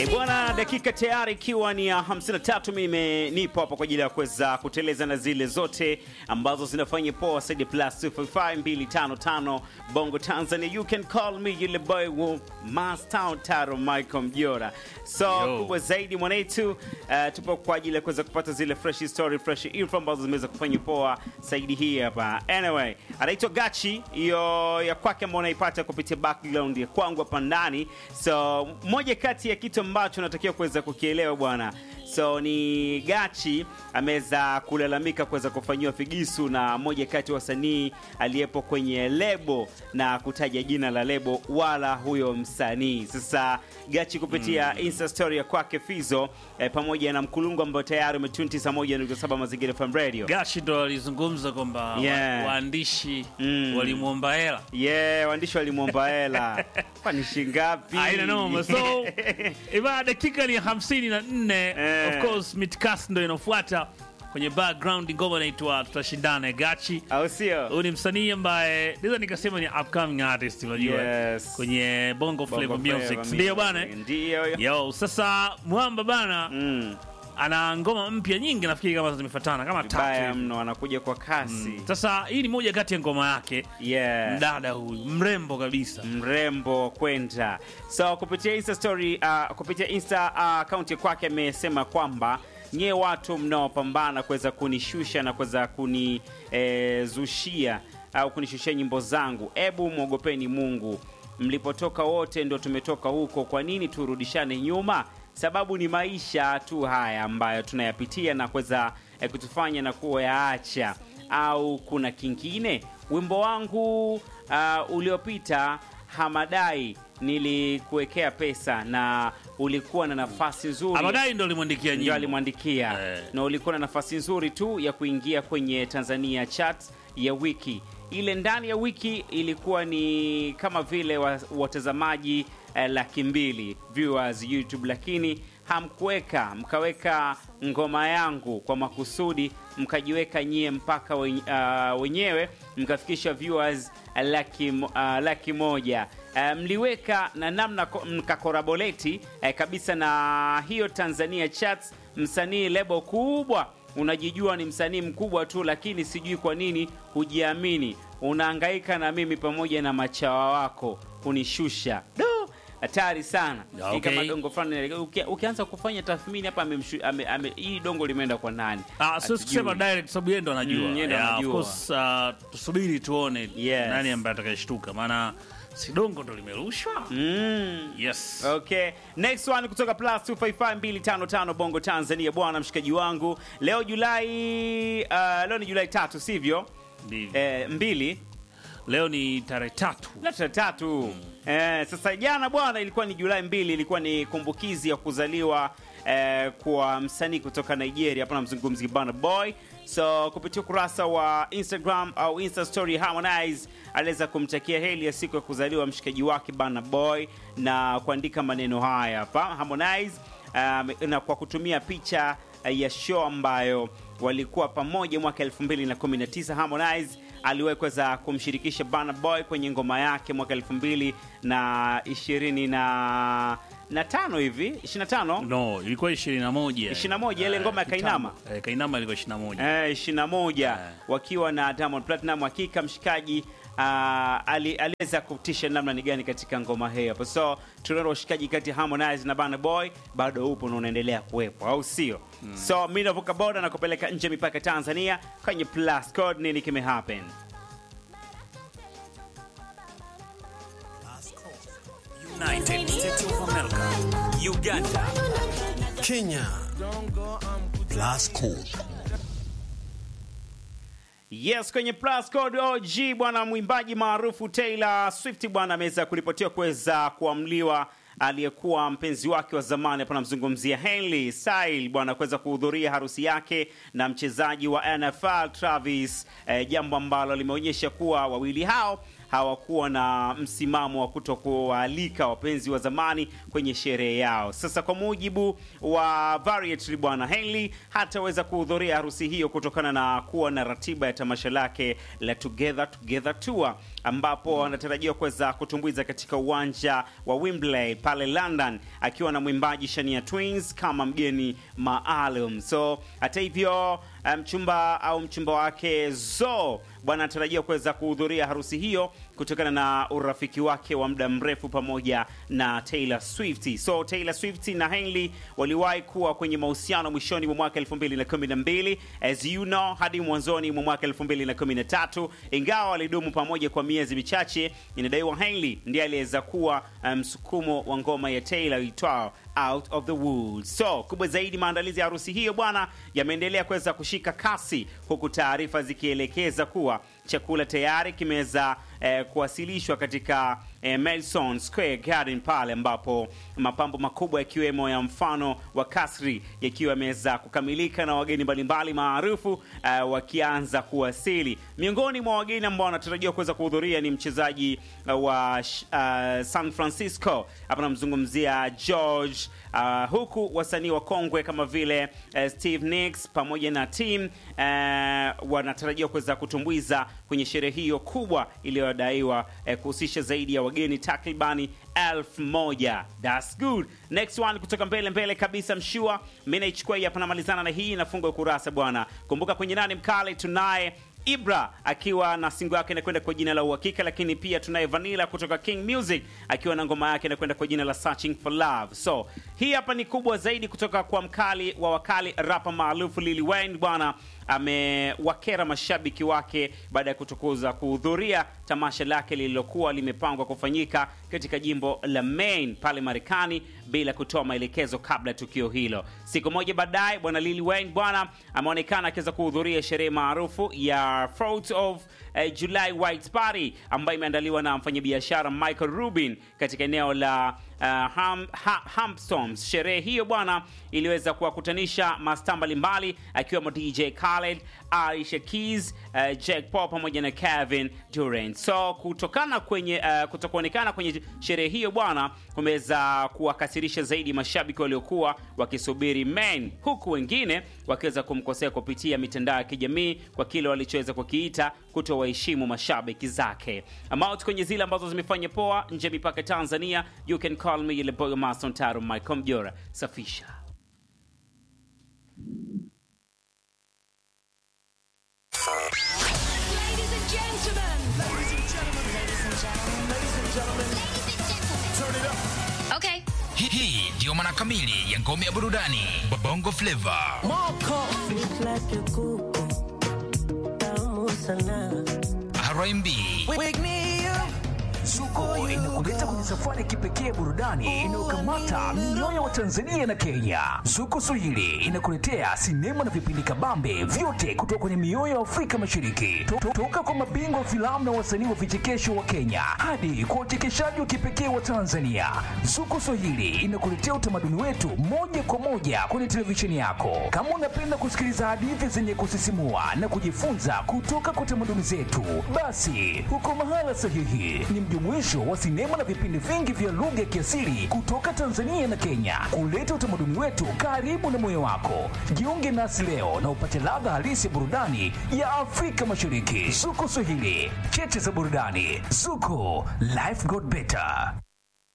Bwana, dakika tayari ikiwa ni ya 53, mimi nipo hapa kwa ajili ya kuweza kuteleza na zile zote ambazo zinafanya poa saidi plus 255 Bongo Tanzania. You can call me yule boy wa Mastown Taro Michael Mjora. So kubwa zaidi mwanetu, tupo kwa ajili ya kuweza kupata zile fresh story, fresh info ambazo zimeweza kufanya poa saidi hii hapa. Anyway, anaitwa Gachi, hiyo ya kwake ambao unaipata kupitia background ya kwangu hapa ndani. So moja kati ya kitu ambacho natakiwa kuweza kukielewa bwana, so ni Gachi ameweza kulalamika kuweza kufanyiwa figisu na moja kati wasanii aliyepo kwenye lebo na kutaja jina la lebo wala huyo msanii. Sasa Gachi kupitia Insta story ya kwake Fizo pamoja na mkulungu ambao tayari umetunti saa 1.7 Mazingira FM Radio. Gachi ndo alizungumza kwamba waandishi walimuomba hela. Waandishi walimuomba hela. Kwani shingapi? I don't know. So iba dakika ni 54. Of course midcast ndo inafuata kwenye background. Ngoma inaitwa Tutashindana Gachi. Au sio? Huyu ni msanii ambaye naweza nikasema ni upcoming artist, unajua. Yes. Kwenye Bongo Flava Music. Ndio bana? Ndio. Yo, sasa Mwamba bana ana ngoma mpya nyingi, nafikiri kama zimefuatana kama tatu mno, anakuja kwa kasi. Sasa hii ni moja kati ya ngoma yake. Mdada huyu mrembo kabisa, mrembo kwenda. So kupitia Insta story, kupitia Insta account kwake amesema kwamba nye watu mnaopambana kuweza kunishusha na kuweza kunizushia au kunishushia nyimbo zangu, ebu muogopeni Mungu. Mlipotoka wote ndio tumetoka huko, kwa nini turudishane nyuma? Sababu ni maisha tu haya ambayo tunayapitia na kuweza kutufanya na kuwa yaacha, au kuna kingine? Wimbo wangu uliopita Hamadai nilikuwekea pesa na ulikuwa na nafasi nzuri. Hamadai ndo alimwandikia nyimbo. Ndio alimwandikia. Na ulikuwa na nafasi nzuri tu ya kuingia kwenye Tanzania chart ya wiki. Ile ndani ya wiki ilikuwa ni kama vile watazamaji 200,000 viewers YouTube, lakini hamkuweka, mkaweka ngoma yangu kwa makusudi, mkajiweka nyie mpaka wenyewe mkafikisha viewers 100,000. Mliweka na namna mkakoraboleti kabisa na hiyo Tanzania Charts, msanii lebo kubwa, unajijua ni msanii mkubwa tu, lakini sijui kwa nini hujiamini, unahangaika na mimi pamoja na machawa wako kunishusha. Hatari sana. Okay. Kama dongo fulani ukianza kufanya tathmini hapa hii dongo limeenda kwa nani? So kusema direct sababu yeye ndo anajua. Of course tusubiri tuone nani ambaye atakayeshtuka, maana si dongo ndo limerushwa. Yes. Okay. Next one kutoka plus 255255 Bongo Tanzania bwana mshikaji wangu. Leo Julai leo ni Julai 3 sivyo? 2. Leo ni tarehe 3. Leo tarehe 3. Sasa jana bwana ilikuwa ni Julai 2, ilikuwa ni kumbukizi ya kuzaliwa kwa msanii kutoka Nigeria, hapa namzungumzia Burna Boy. So kupitia kurasa wa Instagram au Insta story, Harmonize aliweza kumtakia heri ya siku ya kuzaliwa mshikaji wake Burna Boy na kuandika maneno haya hapa. Harmonize na kwa kutumia picha ya show ambayo walikuwa pamoja mwaka 2019, Harmonize aliwahi kuweza kumshirikisha Burna Boy kwenye ngoma yake mwaka 2025 hivi 25. No, ilikuwa 21. 21 ile ngoma ya Kainama. Kainama ilikuwa 21. 21 wakiwa na Diamond Platinum. Hakika mshikaji aliweza kutisha namna ni gani katika ngoma hiyo hapo. So tunaona ushikaji kati ya Harmonize na Burna Boy bado upo na unaendelea kuwepo, au sio? So mimi navuka boda na kupeleka nje mipaka Tanzania kwenye plus code. Nini kime happen? United States of America, Uganda, Kenya. Plus code. Yes, kwenye plus code OG bwana, mwimbaji maarufu Taylor Swift bwana ameweza kuripotiwa kuweza kuamliwa aliyekuwa mpenzi wake wa zamani, hapa namzungumzia Hailey Style bwana, kuweza kuhudhuria harusi yake na mchezaji wa NFL Travis, jambo ambalo limeonyesha kuwa wawili hao hawakuwa na msimamo wa kutokualika wapenzi wa zamani kwenye sherehe yao. Sasa kwa mujibu wa Variety bwana, Hailey hataweza kuhudhuria harusi hiyo kutokana na kuwa na ratiba ya tamasha lake la Together Tour, ambapo anatarajiwa kuweza kutumbuiza katika uwanja wa Wembley pale London akiwa na mwimbaji Shania Twins kama mgeni maalum. So hata hivyo mchumba wake Zoe bwana anatarajia kuweza kuhudhuria harusi hiyo kutokana na urafiki wake wa muda mrefu pamoja na Taylor Swift. So Taylor Swift na Hailey waliwahi kuwa kwenye mahusiano mwishoni mwa mwaka 2012 as you know, hadi mwanzoni mwa mwaka 2013. Ingawa walidumu pamoja kwa miezi michache, inadaiwa Hailey ndiye aliweza kuwa msukumo wa ngoma ya Taylor itwayo Out of the Woods. So kubwa zaidi, maandalizi ya harusi hiyo bwana yameendelea kuweza kushika kasi, huku taarifa zikielekeza kuwa chakula tayari kimeweza kuwasilishwa katika Madison Square Garden pale, ambapo mapambo makubwa yakiwemo ya mfano wa kasri yakiwa yameweza kukamilika na wageni mbalimbali maarufu wakianza kuwasili. Miongoni mwa wageni ambao wanatarajiwa kuweza kuhudhuria ni mchezaji wa San Francisco, hapa namzungumzia George, huku wasanii wa kongwe kama vile Steve Nicks pamoja na team wanatarajiwa kuweza kutumbuiza kwenye sherehe hiyo kubwa iliyodaiwa kuhusisha zaidi ya wageni takribani 1000. That's good. Next one kutoka mbele kabisa, mshua mimi naichukua hapa, namalizana na hii nafunga ukurasa bwana. Kumbuka kwenye nani mkale tunaye Ibra akiwa na single yake inakwenda kwa jina la Uhakika, lakini pia tunaye Vanilla kutoka King Music akiwa na ngoma yake inakwenda kwa jina la Searching for Love. So hii hapa ni kubwa zaidi kutoka kwa mkali wa wakali rapa maarufu Lil Wayne bwana, amewakera mashabiki wake baada ya kutokuza kuhudhuria tamasha lake lililokuwa limepangwa kufanyika katika jimbo la Maine pale Marekani bila kutoa maelekezo kabla tukio hilo. Siku moja baadaye bwana Lil Wayne bwana ameonekana akiweza kuhudhuria sherehe maarufu ya 4th of July White Party ambayo imeandaliwa na mfanyabiashara Michael Rubin katika eneo la Hamptons. Sherehe hiyo bwana iliweza kuwakutanisha mastaa mbalimbali akiwemo DJ Khaled, Alicia Keys, Jack Paul pamoja na Kevin Durant. So kutokuonekana kwenye sherehe hiyo bwana kumeweza kuwakasirisha zaidi mashabiki waliokuwa wakisubiri Maine, huku wengine wakiweza kumkosea kupitia mitandao ya kijamii kwa kile walichoweza kukiita kutowaheshimu mashabiki zake. Amount kwenye zile ambazo zimefanya poa nje mipaka Tanzania, you can call me ile boy Master Taro Michael Mjora safisha. Ladies and gentlemen, turn it up. Okay. Hii ndio maana kamili ya ngome ya burudani Bongo Flava. R&B. Zuko inakuleta kwenye safari kipekee burudani inayokamata mioyo wa Tanzania na Kenya. Zuko Swahili inakuletea sinema na vipindi kabambe vyote kutoka kwenye mioyo ya Afrika Mashariki. Toka kwa mabingwa wa filamu na wasanii wa vichekesho wa Kenya hadi kwa uchekeshaji wa kipekee wa Tanzania. Zuko Swahili inakuletea utamaduni wetu moja kwa moja kwenye televisheni yako. Kama unapenda kusikiliza hadithi zenye kusisimua na kujifunza kutoka kwa tamaduni zetu, basi uko mahala sahihi. Ni mjumuisho wa sinema na vipindi vingi vya lugha ya kiasili kutoka Tanzania na Kenya, kuleta utamaduni wetu karibu na moyo wako. Jiunge nasi leo na upate ladha halisi ya burudani ya Afrika Mashariki. Zuko Swahili, cheche za burudani. Zuko, life got better.